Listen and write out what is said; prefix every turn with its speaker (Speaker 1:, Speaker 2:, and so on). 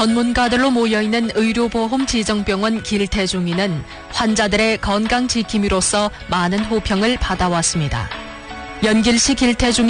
Speaker 1: 전문가들로 모여있는 의료보험 지정병원 길태중이는 환자들의 건강 지킴이로서 많은 호평을 받아왔습니다. 연길시 길태중